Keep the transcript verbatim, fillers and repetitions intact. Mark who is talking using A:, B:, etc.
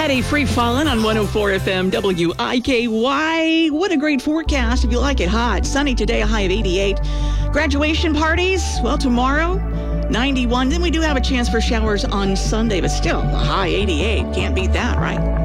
A: Patty Free Fallin' on one oh four F M W I K Y. What a great forecast if you like it hot. Sunny today, a high of eighty-eight. Graduation parties, well, tomorrow, ninety-one. Then we do have a chance for showers on Sunday, but still, a high eighty-eight. Can't beat that, right?